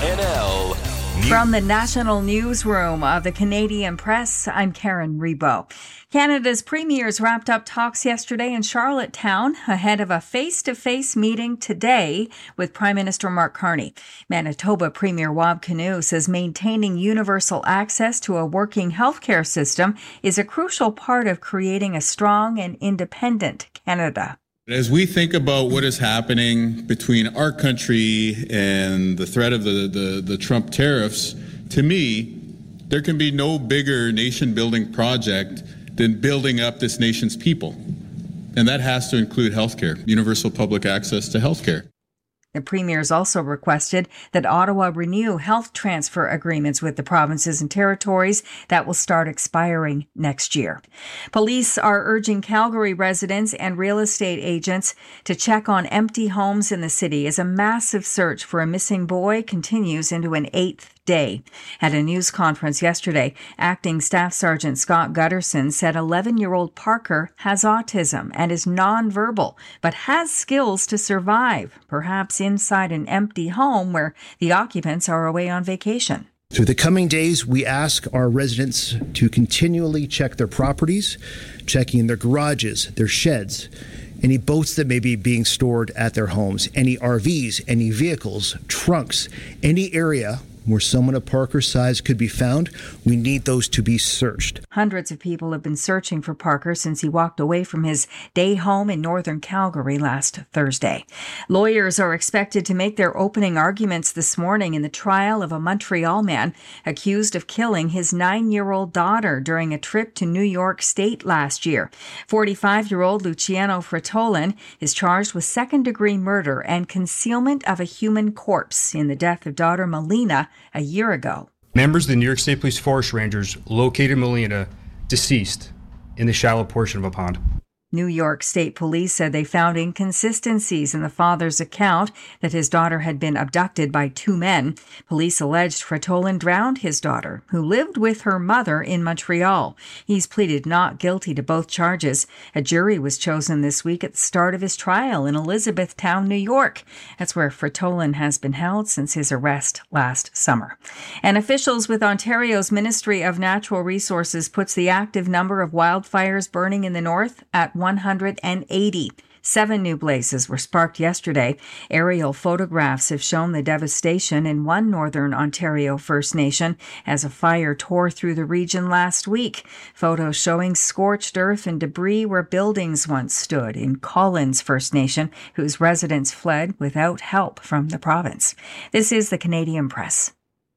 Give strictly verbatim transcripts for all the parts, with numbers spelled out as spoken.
N L. From the National Newsroom of the Canadian Press, I'm Karen Rebo. Canada's premiers wrapped up talks yesterday in Charlottetown ahead of a face-to-face meeting today with Prime Minister Mark Carney. Manitoba Premier Wab Kinew says maintaining universal access to a working healthcare system is a crucial part of creating a strong and independent Canada. As we think about what is happening between our country and the threat of the, the, the Trump tariffs, to me, there can be no bigger nation-building project than building up this nation's people. And that has to include healthcare, universal public access to healthcare. The premiers also requested that Ottawa renew health transfer agreements with the provinces and territories that will start expiring next year. Police are urging Calgary residents and real estate agents to check on empty homes in the city as a massive search for a missing boy continues into an eighth day. At a news conference yesterday, Acting Staff Sergeant Scott Gutterson said eleven-year-old Parker has autism and is nonverbal, but has skills to survive, perhaps inside an empty home where the occupants are away on vacation. Through the coming days, we ask our residents to continually check their properties, checking their garages, their sheds, any boats that may be being stored at their homes, any R Vs, any vehicles, trunks, any area where someone of Parker's size could be found. We need those to be searched. Hundreds of people have been searching for Parker since he walked away from his day home in northern Calgary last Thursday. Lawyers are expected to make their opening arguments this morning in the trial of a Montreal man accused of killing his nine-year-old daughter during a trip to New York State last year. forty-five-year-old Luciano Fratolin is charged with second-degree murder and concealment of a human corpse in the death of daughter Melina a year ago. Members of the New York State Police Forest Rangers located Melina deceased in the shallow portion of a pond. New York State Police said they found inconsistencies in the father's account that his daughter had been abducted by two men. Police alleged Fratolin drowned his daughter, who lived with her mother in Montreal. He's pleaded not guilty to both charges. A jury was chosen this week at the start of his trial in Elizabethtown, New York. That's where Fratolin has been held since his arrest last summer. And officials with Ontario's Ministry of Natural Resources puts the active number of wildfires burning in the north at one hundred eighty. Seven new blazes were sparked yesterday. Aerial photographs have shown the devastation in one northern Ontario First Nation as a fire tore through the region last week. Photos showing scorched earth and debris where buildings once stood in Collins First Nation, whose residents fled without help from the province. This is the Canadian Press.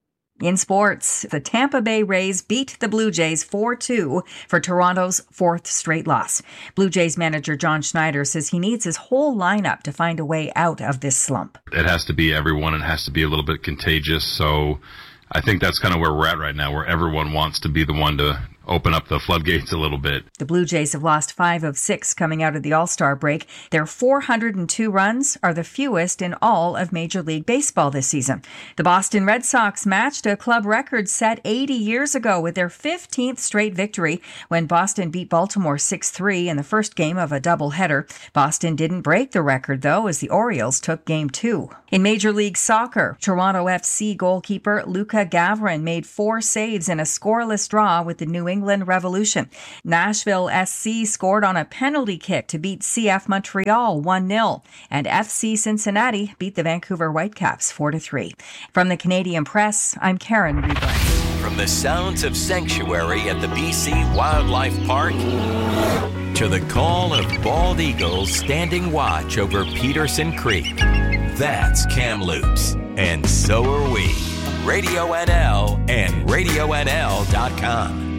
In sports, the Tampa Bay Rays beat the Blue Jays four two for Toronto's fourth straight loss. Blue Jays manager John Schneider says he needs his whole lineup to find a way out of this slump. It has to be everyone and has to be a little bit contagious. So I think that's kind of where we're at right now, where everyone wants to be the one to open up the floodgates a little bit. The Blue Jays have lost five of six coming out of the All-Star break. Their four hundred two runs are the fewest in all of Major League Baseball this season. The Boston Red Sox matched a club record set eighty years ago with their fifteenth straight victory when Boston beat Baltimore six three in the first game of a doubleheader. Boston didn't break the record, though, as the Orioles took Game two. In Major League Soccer, Toronto F C goalkeeper Luka Gavrin made four saves in a scoreless draw with the New England Revolution. Nashville S C scored on a penalty kick to beat C F Montreal one nil, and F C Cincinnati beat the Vancouver Whitecaps four to three. From the Canadian Press, I'm Karen Rebo. From the sounds of sanctuary at the B C Wildlife Park to the call of bald eagles standing watch over Peterson Creek, that's Kamloops, and so are we. Radio N L and radio N L dot com.